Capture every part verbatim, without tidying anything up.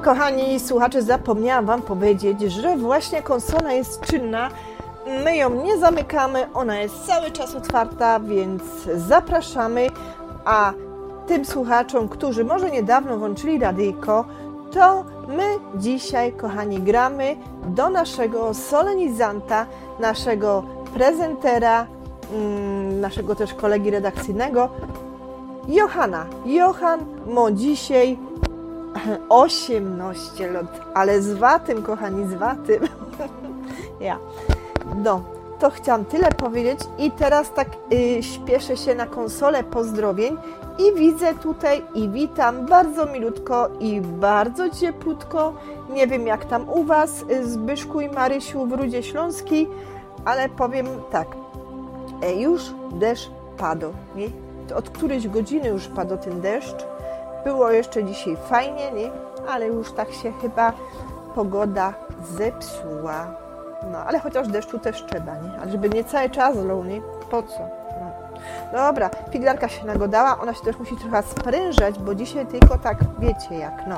kochani słuchacze, zapomniałam Wam powiedzieć, że właśnie konsola jest czynna. My ją nie zamykamy, ona jest cały czas otwarta, więc zapraszamy. A tym słuchaczom, którzy może niedawno włączyli radyjko, to my dzisiaj, kochani, gramy do naszego solenizanta, naszego prezentera, naszego też kolegi redakcyjnego, Johana. Johan ma dzisiaj osiemnaście lat, ale z watym, kochani, z watym. Ja. No, to chciałam tyle powiedzieć i teraz tak y, śpieszę się na konsolę pozdrowień i widzę tutaj i witam bardzo milutko i bardzo cieplutko. Nie wiem jak tam u Was, Zbyszku i Marysiu w Rudzie Śląskiej, ale powiem tak, e, już deszcz padł, nie? Od którejś godziny już padł ten deszcz. Było jeszcze dzisiaj fajnie, nie? Ale już tak się chyba pogoda zepsuła. No, ale chociaż deszczu też trzeba, nie? Ale żeby nie cały czas lał, nie? Po co? No. Dobra, figlarka się nagodała, ona się też musi trochę sprężać, bo dzisiaj tylko tak, wiecie jak, no.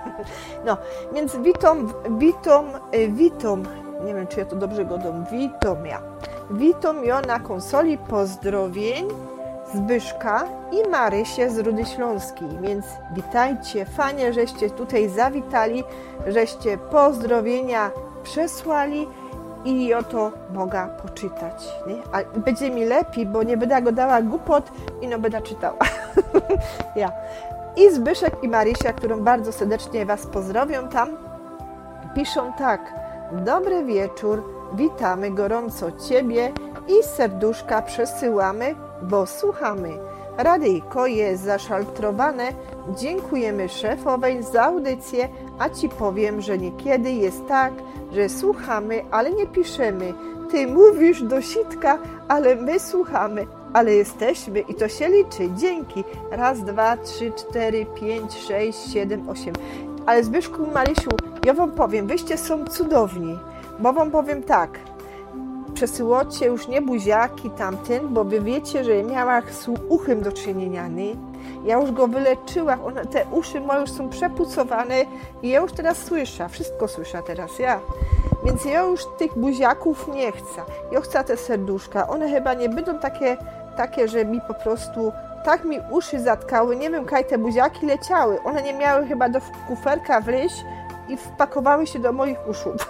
No, więc witam, witam, witam, nie wiem czy ja to dobrze godą, witam ja. Witam ja na konsoli pozdrowień Zbyszka i Marysię z Rudy Śląskiej, więc witajcie, fajnie, żeście tutaj zawitali, żeście pozdrowienia przesłali i oto mogę poczytać, nie? A będzie mi lepiej, bo nie będę go dała głupot i no będę czytała. Ja. I Zbyszek i Marysia, którą bardzo serdecznie Was pozdrowią tam, piszą tak: dobry wieczór, witamy gorąco Ciebie i serduszka przesyłamy, bo słuchamy. Radyjko jest zaszaltrowane. Dziękujemy szefowej za audycję, a Ci powiem, że niekiedy jest tak, że słuchamy, ale nie piszemy. Ty mówisz do sitka, ale my słuchamy, ale jesteśmy i to się liczy. Dzięki. Raz, dwa, trzy, cztery, pięć, sześć, siedem, osiem. Ale Zbyszku, Marysiu, ja Wam powiem, wyście są cudowni, bo Wam powiem tak. Przesyłocie już nie buziaki tamten, bo wy wiecie, że miała z uchem do czynienia, nie? Ja już go wyleczyłam, one, te uszy moje już są przepucowane i ja już teraz słyszę, wszystko słyszę teraz, ja. Więc ja już tych buziaków nie chcę. Ja chcę te serduszka, one chyba nie będą takie, takie, że mi po prostu tak mi uszy zatkały, nie wiem, kaj te buziaki leciały. One nie miały chyba do kuferka wleźć i wpakowały się do moich uszów.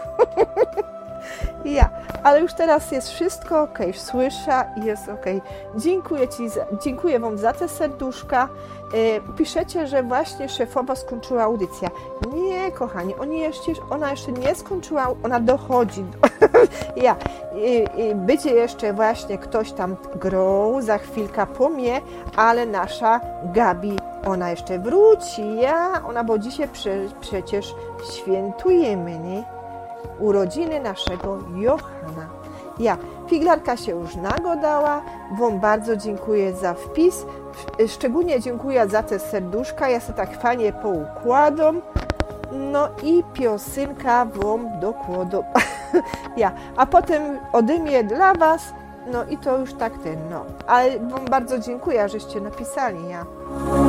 Ja, ale już teraz jest wszystko ok, słyszę i jest ok. Dziękuję Ci, za, dziękuję Wam za te serduszka. E, piszecie, że właśnie szefowa skończyła audycję. Nie, kochani, oni jeszcze, ona jeszcze nie skończyła, ona dochodzi. Ja, e, e, będzie jeszcze właśnie ktoś tam grał za chwilkę po mnie, ale nasza Gabi, ona jeszcze wróci, ja, ona, bo dzisiaj prze, przecież świętujemy, nie? Urodziny naszego Johana. Ja, figlarka się już nagodała, Wam bardzo dziękuję za wpis, szczególnie dziękuję za te serduszka, ja sobie tak fajnie poukładam, no i piosynka Wam dokładam. Ja, a potem odymię dla Was, no i to już tak ten, no. Ale Wam bardzo dziękuję, żeście napisali, ja.